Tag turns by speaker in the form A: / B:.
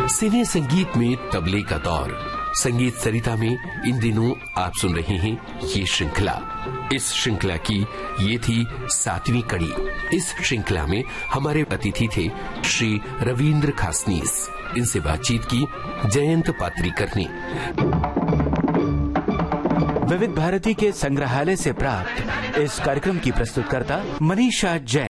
A: सिने संगीत में तबले का दौर। संगीत सरिता में इन दिनों आप सुन रहे हैं ये श्रृंखला। इस श्रृंखला की ये थी 7वीं कड़ी। इस श्रृंखला में हमारे अतिथि थे श्री रविंद्र खासनीस। इनसे बातचीत की जयंत पात्रीकर ने।
B: विविध भारती के संग्रहालय से प्राप्त इस कार्यक्रम की प्रस्तुतकर्ता मनीषा जैन।